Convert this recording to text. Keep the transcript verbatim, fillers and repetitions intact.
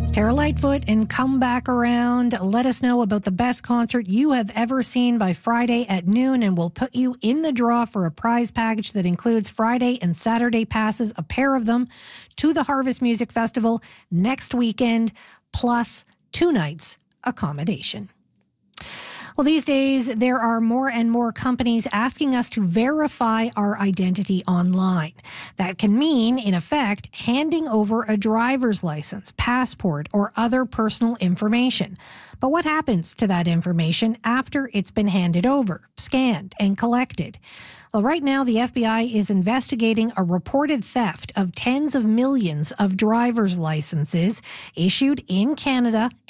Tara Lightfoot and Come Back Around. Let us know about the best concert you have ever seen by Friday at noon, and we'll put you in the draw for a prize package that includes Friday and Saturday passes, a pair of them, to the Harvest Music Festival next weekend, plus two nights accommodation. Well, these days, there are more and more companies asking us to verify our identity online. That can mean, in effect, handing over a driver's license, passport, or other personal information. But what happens to that information after it's been handed over, scanned, and collected? Well, right now, the F B I is investigating a reported theft of tens of millions of driver's licenses issued in Canada